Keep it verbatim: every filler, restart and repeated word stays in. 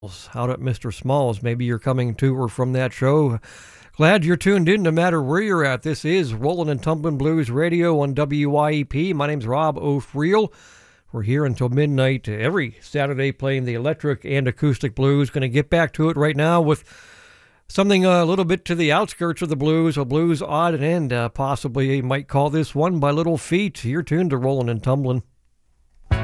out at Mister Smalls. Maybe you're coming to or from that show. Glad you're tuned in no matter where you're at. This is Rollin' and Tumblin' Blues Radio on W Y E P. My name's Rob O'Friel. We're here until midnight every Saturday playing the electric and acoustic blues. Going to get back to it right now with something a little bit to the outskirts of the blues, a blues odd and end. Uh, possibly you might call this one by Little Feat. You're tuned to Rollin' and Tumblin'.